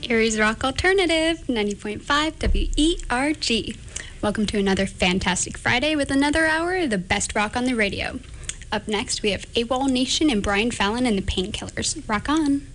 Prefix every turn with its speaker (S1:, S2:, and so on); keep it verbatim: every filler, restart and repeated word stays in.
S1: Erie's Rock Alternative, ninety point five W E R G. Welcome to another fantastic Friday with another hour of the best rock on the radio. Up next, we have AWOL Nation and Brian Fallon and the Painkillers. Rock on.